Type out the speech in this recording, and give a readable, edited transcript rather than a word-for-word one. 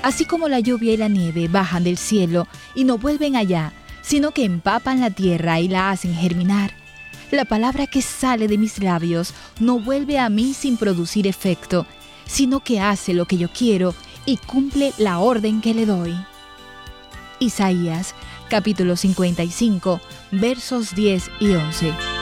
Así como la lluvia y la nieve bajan del cielo y no vuelven allá, sino que empapan la tierra y la hacen germinar, la palabra que sale de mis labios no vuelve a mí sin producir efecto, sino que hace lo que yo quiero y cumple la orden que le doy. Isaías, capítulo 55, versos 10 y 11.